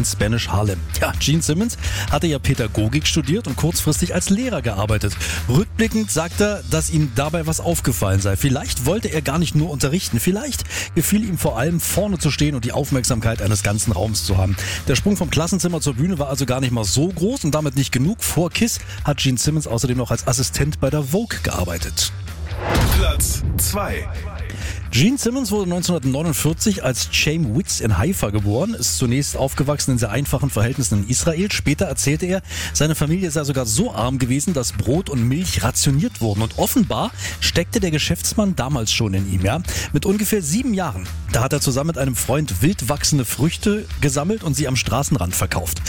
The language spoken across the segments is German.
in Spanish Harlem. Ja, Gene Simmons hatte ja Pädagogik studiert und kurzfristig als Lehrer gearbeitet. Rückblickend sagt er, dass ihm dabei was aufgefallen sei. Vielleicht wollte er gar nicht nur unterrichten, vielleicht gefiel ihm vor allem vorne zu stehen und die Aufmerksamkeit eines ganzen Raums zu haben. Der Sprung vom Klassenzimmer zur Bühne war also gar nicht mal so groß und damit nicht genug. Vor KISS hat Gene Simmons außerdem noch als Assistent bei der Vogue gearbeitet. Platz 2. Gene Simmons wurde 1949 als Chaim Witz in Haifa geboren, ist zunächst aufgewachsen in sehr einfachen Verhältnissen in Israel. Später erzählte er, seine Familie sei sogar so arm gewesen, dass Brot und Milch rationiert wurden. Und offenbar steckte der Geschäftsmann damals schon in ihm. Ja? Mit ungefähr 7 Jahren, da hat er zusammen mit einem Freund wild wachsende Früchte gesammelt und sie am Straßenrand verkauft.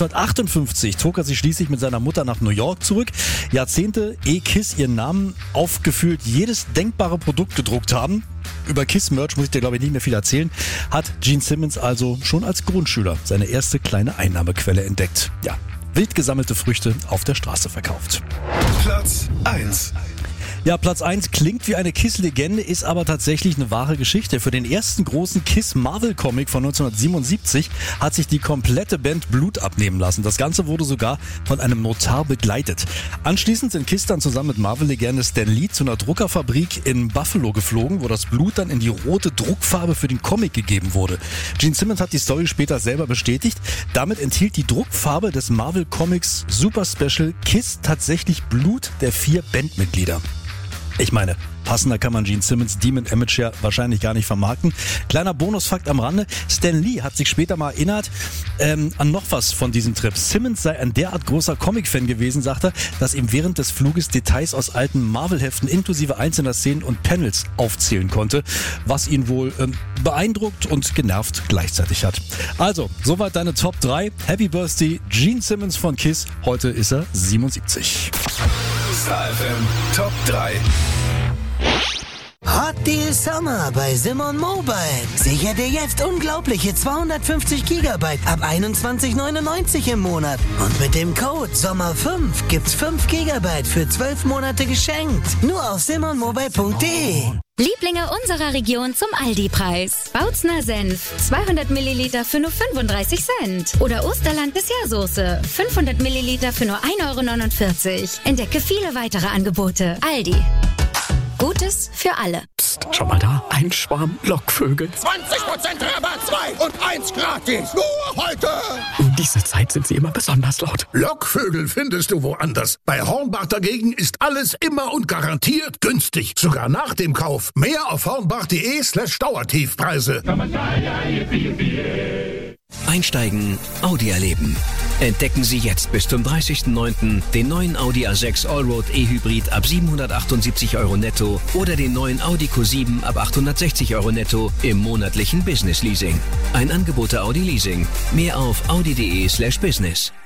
1958 zog er sich schließlich mit seiner Mutter nach New York zurück. Jahrzehnte ehe KISS ihren Namen auf gefühlt jedes denkbare Produkt gedruckt haben. Über KISS-Merch muss ich dir, glaube ich, nicht mehr viel erzählen. Hat Gene Simmons also schon als Grundschüler seine erste kleine Einnahmequelle entdeckt. Ja, wild gesammelte Früchte auf der Straße verkauft. Platz 1. Ja, Platz 1 klingt wie eine KISS-Legende, ist aber tatsächlich eine wahre Geschichte. Für den ersten großen KISS-Marvel-Comic von 1977 hat sich die komplette Band Blut abnehmen lassen. Das Ganze wurde sogar von einem Notar begleitet. Anschließend sind KISS dann zusammen mit Marvel-Legende Stan Lee zu einer Druckerfabrik in Buffalo geflogen, wo das Blut dann in die rote Druckfarbe für den Comic gegeben wurde. Gene Simmons hat die Story später selber bestätigt. Damit enthielt die Druckfarbe des Marvel-Comics Super Special KISS tatsächlich Blut der 4 Bandmitglieder. Ich meine, passender kann man Gene Simmons Demon Image ja wahrscheinlich gar nicht vermarkten. Kleiner Bonusfakt am Rande, Stan Lee hat sich später mal erinnert an noch was von diesem Trip. Simmons sei ein derart großer Comic-Fan gewesen, sagt er, dass ihm während des Fluges Details aus alten Marvel-Heften inklusive einzelner Szenen und Panels aufzählen konnte, was ihn wohl beeindruckt und genervt gleichzeitig hat. Also, soweit deine Top 3. Happy Birthday, Gene Simmons von KISS. Heute ist er 77. Star FM Top 3. Hot Deal Summer bei Simon Mobile. Sicher dir jetzt unglaubliche 250 GB ab 21,99 im Monat. Und mit dem Code SOMMER5 gibt's 5 GB für 12 Monate geschenkt. Nur auf simonmobile.de. Lieblinge unserer Region zum Aldi-Preis. Bautzner Senf, 200 Milliliter für nur 35 Cent. Oder Osterland Dessertsoße, 500 Milliliter für nur 1,49 €. Entdecke viele weitere Angebote. Aldi. Gutes für alle. Psst, schau mal da. Ein Schwarm Lockvögel. 20% Rabatt, 2 und 1 gratis. Nur heute. Um diese Zeit sind sie immer besonders laut. Lockvögel findest du woanders. Bei Hornbach dagegen ist alles immer und garantiert günstig. Sogar nach dem Kauf. Mehr auf hornbach.de/Dauertiefpreise. Einsteigen, Audi erleben. Entdecken Sie jetzt bis zum 30.09. den neuen Audi A6 Allroad E-Hybrid ab 778 € netto oder den neuen Audi Q7 ab 860 € netto im monatlichen Business Leasing. Ein Angebot der Audi Leasing. Mehr auf audi.de/business.